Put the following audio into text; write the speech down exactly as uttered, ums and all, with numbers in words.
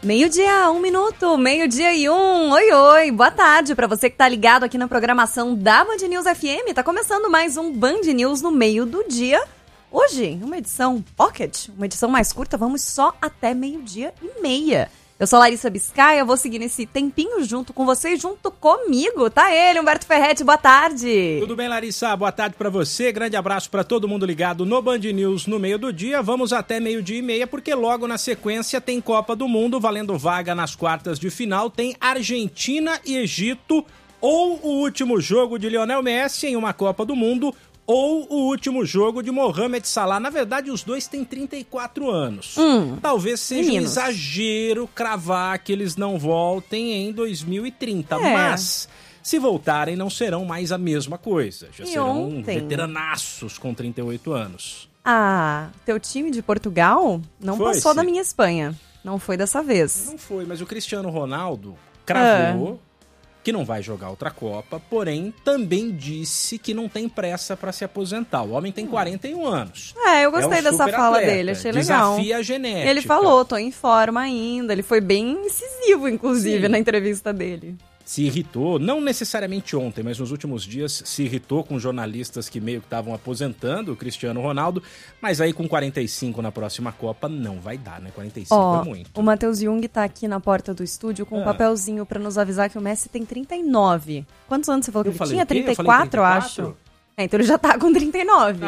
Meio-dia, um minuto, meio-dia e um. Oi, oi, boa tarde pra você que tá ligado aqui na programação da Band News F M. Tá começando mais um Band News no meio do dia. Hoje, uma edição pocket, uma edição mais curta, vamos só até meio-dia e meia. Eu sou a Larissa Biscaia, vou seguir nesse tempinho junto com vocês, junto comigo. Tá ele, Humberto Ferretti, boa tarde. Tudo bem, Larissa? Boa tarde pra você. Grande abraço pra todo mundo ligado no Band News no meio do dia. Vamos até meio-dia e meia, porque logo na sequência tem Copa do Mundo, valendo vaga nas quartas de final. Tem Argentina e Egito, ou o último jogo de Lionel Messi em uma Copa do Mundo, ou o último jogo de Mohamed Salah. Na verdade, os dois têm trinta e quatro anos. Hum, Talvez seja meninos. um exagero cravar que eles não voltem em dois mil e trinta. É. Mas, se voltarem, não serão mais a mesma coisa. Já e serão ontem? veteranaços com trinta e oito anos. Ah, teu time de Portugal não foi, passou sim. da minha Espanha. Não foi dessa vez. Não foi, mas o Cristiano Ronaldo cravou... É. que não vai jogar outra Copa, porém também disse que não tem pressa para se aposentar. O homem tem quarenta e um anos. É, eu gostei é um dessa fala atleta, dele, achei legal. Desafia a genética. Ele falou, tô em forma ainda, ele foi bem incisivo, inclusive, Sim. na entrevista dele. Se irritou, não necessariamente ontem, mas nos últimos dias se irritou com jornalistas que meio que estavam aposentando o Cristiano Ronaldo, mas aí com quarenta e cinco na próxima Copa não vai dar, né? quarenta e cinco oh, é muito. O Matheus Jung tá aqui na porta do estúdio com ah. um papelzinho pra nos avisar que o Messi tem trinta e nove. Quantos anos você falou que eu ele falei tinha? trinta e quatro, trinta e quatro, eu acho. É, então ele já tá com trinta e nove.